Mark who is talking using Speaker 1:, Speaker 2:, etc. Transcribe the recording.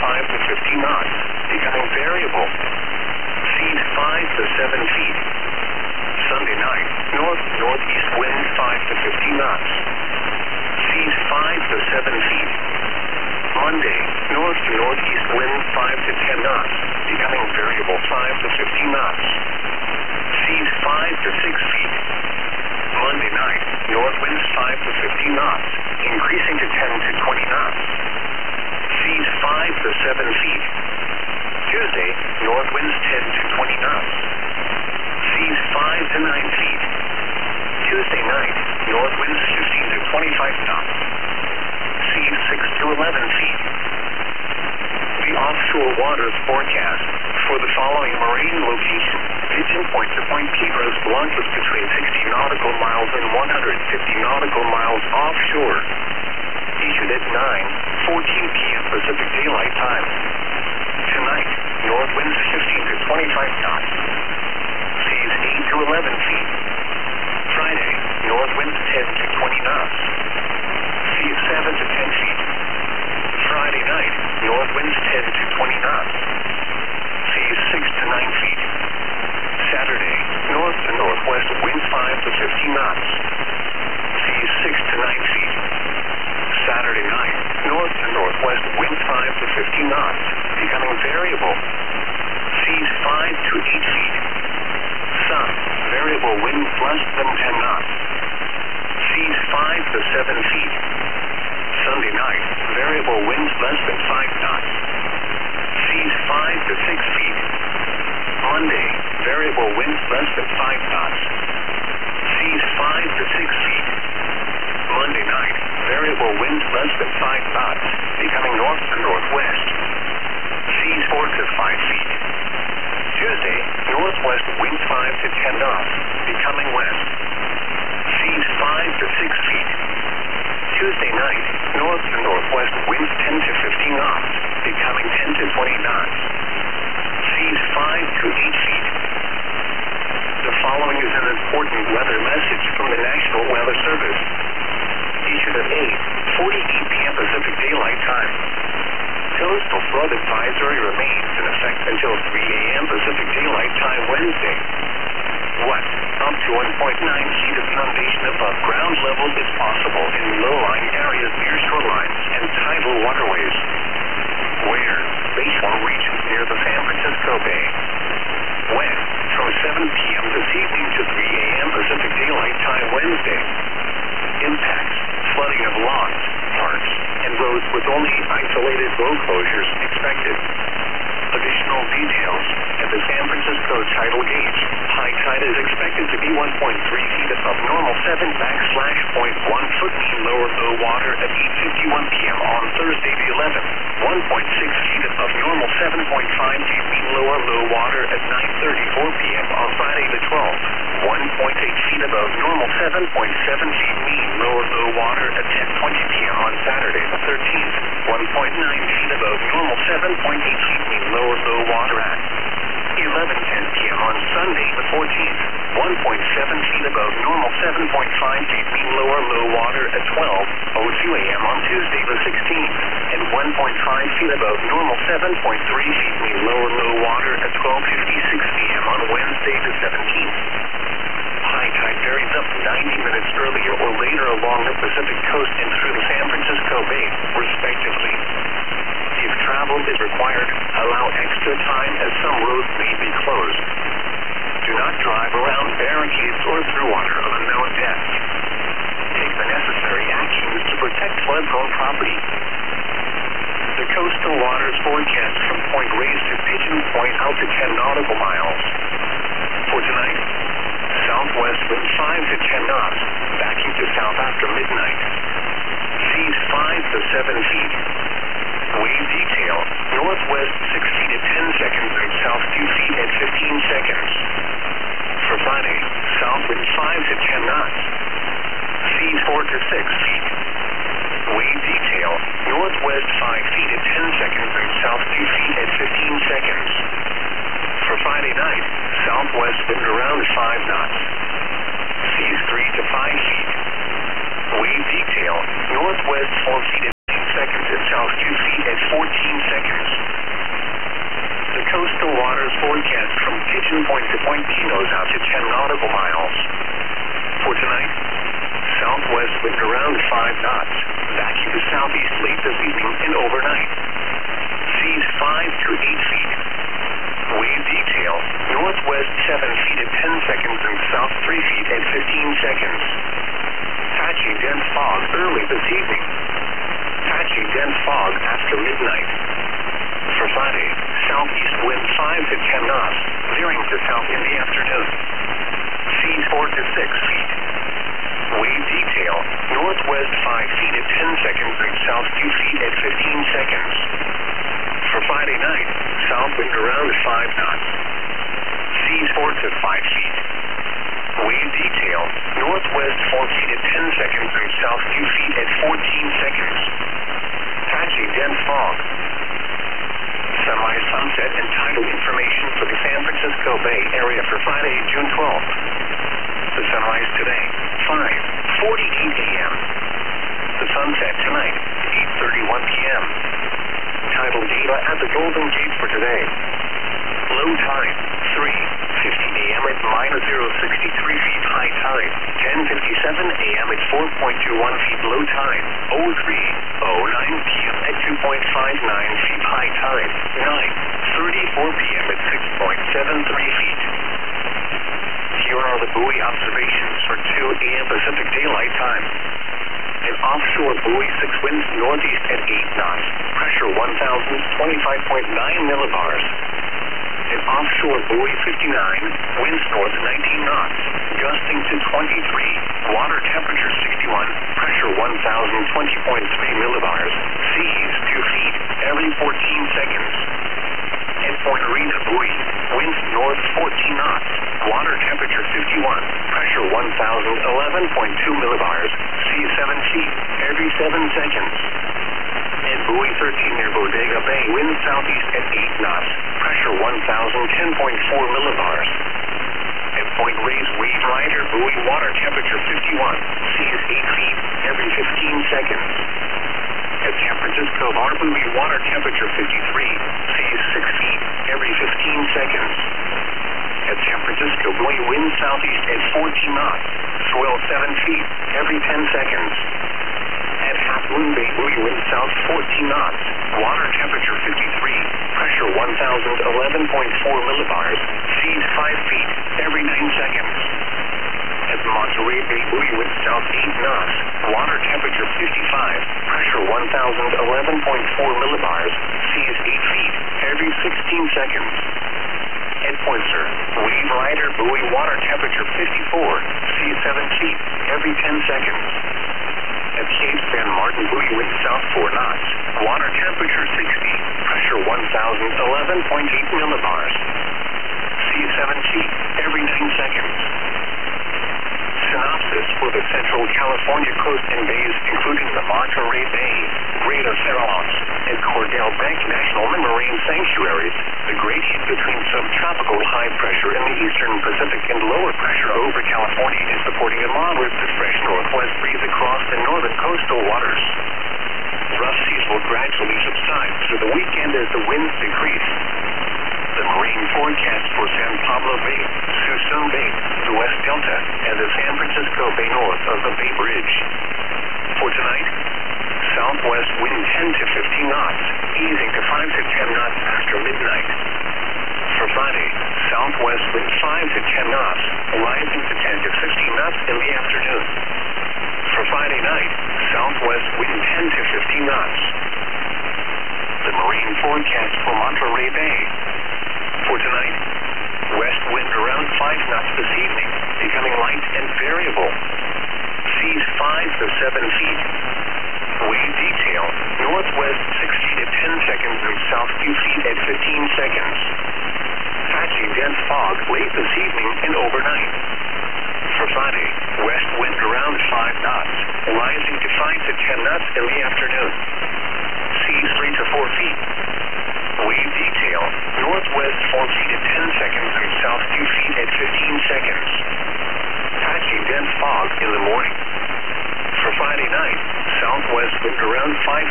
Speaker 1: 5 to 15 knots, becoming variable. Seas 5 to 7 feet. Sunday night, north-northeast wind 5 to 15 knots. Seas 5 to 7 feet. Monday, north to northeast wind 5 to 10 knots, becoming variable 5 to 15 knots. Seas 5 to 6 feet. Monday night, north winds 5 to 15 knots, increasing to 10 to 20 knots. Seas 5 to 7 feet. Tuesday, north winds 10 to 20 knots. Seas 5 to 9 feet. Tuesday night, north winds 15 to 25 knots. Seas 6 to 11 feet. The offshore waters forecast for the following marine location. Pigeon Point to Point Pedros Blancos between 60 nautical miles and 150 nautical miles offshore. Issued at 9:14 p.m. Pacific Daylight Time. Tonight, north winds 15 to 25 knots. Seas 8 to 11 feet. Friday, north winds 10 to 20 knots. Seas 7 to 10 feet. Friday night, north winds 10 to 20 knots. Seas 6 to 9 feet. Saturday, north to northwest winds 5 to 15 knots. Seas 6 to 9 feet. Saturday night, north to northwest winds 5 to 15 knots, becoming variable. Seas 5 to 8 feet. Sun, variable winds less than 10 knots. Seas 5 to 7 feet. Sunday night, variable winds less than 5 knots. Seas 5 to 6 feet. Monday, variable winds less than 5 knots. Seas 5 to 6 feet. Monday night, variable winds less than 5 knots, becoming north to northwest. Seas 4 to 5 feet. Tuesday, northwest winds 5 to 10 knots, becoming west. Seas 5 to 6 feet. Tuesday night, north to northwest winds 10 to 15 knots, becoming 10 to 20 knots. Seas 5 to 8 feet. The following is an important weather message from the National Weather Service. Issued at 8:48 p.m. Pacific Daylight Time. Coastal flood advisory remains in effect until 3 a.m. Pacific Daylight Time Wednesday. What? Up to 1.9 feet of inundation above ground level is possible in low-lying areas near shorelines and tidal waterways. Where? Bayshore region near the San Francisco Bay. When? From 7 p.m. this evening to 3 a.m. Pacific Daylight Time Wednesday. Impacts: flooding of lawns, parks, and roads with only isolated road closures expected. Additional details: at the San Francisco tidal gauge, high tide is expected to be 1.3 feet above normal 7/.1 foot mean lower low water at 8:51 p.m. on Thursday the 11th, 1.6 feet above normal 7.5 feet mean lower low water at 9:34 p.m. on Friday the 12th, 1.8 feet above normal 7.7 feet mean lower low water at 10:20 p.m. on Saturday the 13th, 1.9 feet above normal 7.8 feet mean lower low water at 11:10 p.m. on Sunday the 14th, 1.7 feet above normal 7.5 feet mean lower low water at 12:02 a.m. on Tuesday the 16th, and 1.5 feet above normal 7.3 feet mean lower low water at 12:56 p.m. on Wednesday the 17th. High tide varies up to 90 minutes earlier or later along the Pacific coast and through the San Francisco Bay, respectively. If travel is required, allow extra time as some roads may be closed. Do not drive around barricades or through water of unknown depth. Take the necessary actions to protect flood-prone property. The coastal waters forecast from Point Reyes to Pigeon Point out to 10 nautical miles. For tonight, southwest wind 5 to 10 knots, backing to south after midnight. Seas 5 to 7 feet. Wave detail, northwest 6 feet at 10 seconds and south 2 feet at 15 seconds. For Friday, south wind 5 to 10 knots. Seas 4 to 6 feet. Wave detail, northwest 5 feet at 10 seconds and south 2 feet at 15 seconds. For Friday night, southwest wind around 5 knots. Seas 3 to 5 feet. Wave detail, northwest 4 feet at 8 seconds and south 2 feet at 14 seconds. point kilos out to 10 nautical miles. For tonight, southwest wind around 5 knots, backing to southeast late this evening and overnight. Seas 5 to 8 feet. Wave detail, northwest 7 feet at 10 seconds and south 3 feet at 15 seconds. Patchy dense fog early this evening. Patchy dense fog after midnight. For Friday, southeast wind 5 to 10 knots, veering to south in the afternoon. Seas 4 to 6 feet. Wave detail, northwest 5 feet at 10 seconds and south 2 feet at 15 seconds. For Friday night, south wind around 5 knots. Seas 4 to 5 feet. Wave detail, northwest 4 feet at 10 seconds and south 2 feet at 14 seconds. Patchy dense fog. Sunrise, sunset, and tidal information for the San Francisco Bay Area for Friday, June 12th. The sunrise today, 5:48 a.m. The sunset tonight, 8:31 p.m. Tidal data at the Golden Gate for today. Low tide, 3:50 a.m. at -063 feet. High tide, 10:57 a.m. at 4.21 feet. Low tide, 03:09 p.m. at 2.59 feet. High tide, 9:34 p.m. at 6.73 feet. Here are the buoy observations for 2 a.m. Pacific Daylight Time. An offshore buoy 6 winds northeast at 8 knots, pressure 1,025.9 millibars. An offshore buoy 59, winds north 19 knots, gusting to 23, water temperature 61, pressure 1,020.3 millibars, seas 2 feet every 14 seconds. At Point Arena buoy, winds north 14 knots, water temperature 51, pressure 1,011.2 millibars, seas 7 feet every 7 seconds. At buoy 13 near Bodega Bay, winds southeast at 8 knots, pressure 1,010.4 millibars. At Point Reyes Wave Rider buoy, water temperature 51, seas 8 feet every 15 seconds. At San Francisco Bar buoy, water temperature 53, seas 6 feet every 15 seconds. At San Francisco buoy, wind southeast at 14 knots, swell 7 feet every 10 seconds. At Half Moon Bay buoy, wind south 14 knots, water temperature 53, pressure 1,011.4 millibars, seas 5 feet every 9 seconds. At Monterey Bay buoy, wind south 8 knots, water temperature 55, pressure 1,011.4 millibars, seas 8 feet every 16 seconds. At Point Sur, Wave Rider buoy, water temperature 54, seas 7 feet every 10 seconds. At Cape San Martin buoy, wind south 4 knots, water temperature 60, pressure 1,011.8 millibars, seas 7 feet every 9 seconds. Synopsis for the Central California coast and bays, including the Monterey Bay, Greater Farallones, and Cordell Bank National Marine Sanctuaries. The gradient between subtropical high pressure in the eastern Pacific and lower pressure over California is supporting a moderate to fresh northwest breeze across the northern coastal waters. Rough seas will gradually subside through the weekend as the winds decrease. The marine forecast for San Pablo Bay, Suisun Bay, the West Delta, and the San Francisco Bay north of the Bay Bridge. For tonight, southwest wind 10 to 15 knots, easing to 5 to 10 knots after midnight. For Friday, southwest wind 5 to 10 knots, rising to 10 to 15 knots in the afternoon. For Friday night, southwest wind 10 to 15 knots. The marine forecast for Monterey Bay. For tonight, west wind around 5 knots this evening, becoming light and variable. Seas 5 to 7 feet. Wave detail, northwest 6 feet at 10 seconds and south 2 feet at 15 seconds. Patchy dense fog late this evening and overnight. For Friday, west wind around 5 knots, rising to 5 to 10 knots in the afternoon. Seas 3 to 4 feet. Wave detail, northwest 4 feet at 10 seconds and south 2 feet at 15 seconds. Patchy dense fog in the morning. For Friday night, southwest wind around 5